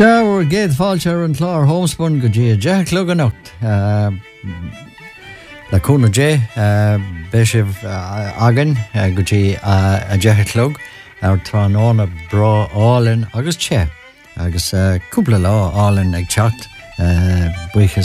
Sewer géad fáilte an chlár homespun go dtí de cloganacht le cúna dé béisih agan go dtí a de clog ar tránána bra álinn agus te agus cúpla lá álinn ag teacht buchas